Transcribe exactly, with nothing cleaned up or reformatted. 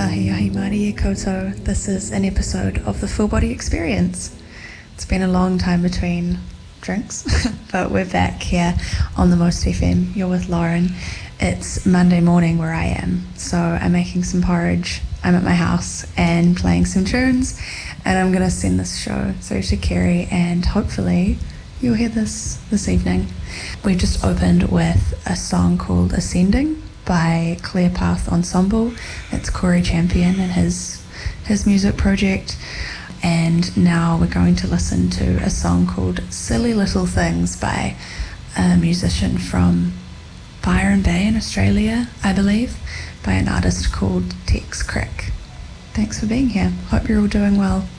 Tahi ahi Māori e koutou. This is an episode of the Full Body Experience. It's been a long time between drinks, but we're back here on the Most F M. You're with Lauren. It's Monday morning where I am, so I'm making some porridge. I'm at my house and playing some tunes, and I'm going to send this show through to Kerry, and hopefully you'll hear this this evening. We just opened with a song called Ascending by Clear Path Ensemble. It's Corey Champion and his his music project. And now we're going to listen to a song called Silly Little Things by a musician from Byron Bay in Australia, I believe, by an artist called Tex Crick. Thanks for being here. Hope you're all doing well.